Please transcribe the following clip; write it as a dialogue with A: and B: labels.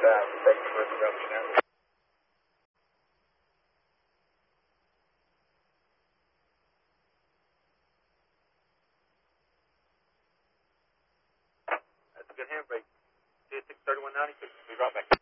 A: Thank you for interrupting that. That's a good handbrake. 631 96. We drop back.